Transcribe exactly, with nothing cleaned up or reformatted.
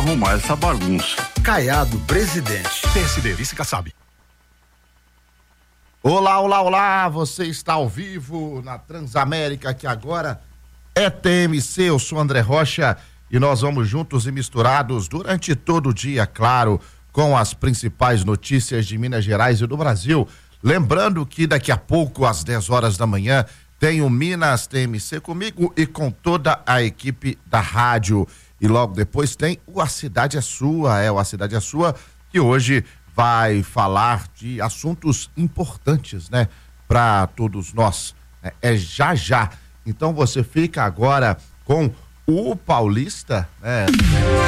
arrumar essa bagunça. Caiado, presidente. P S D, vice Kassab. Olá, olá, olá, você está ao vivo na Transamérica, que agora é T M C, eu sou André Rocha e nós vamos juntos e misturados durante todo o dia, claro, com as principais notícias de Minas Gerais e do Brasil. Lembrando que daqui a pouco, às dez horas da manhã, tem o Minas T M C comigo e com toda a equipe da rádio. E logo depois tem o A Cidade é Sua, é o A Cidade é Sua, que hoje vai falar de assuntos importantes, né, para todos nós. É, é já já. Então você fica agora com o Paulista, né?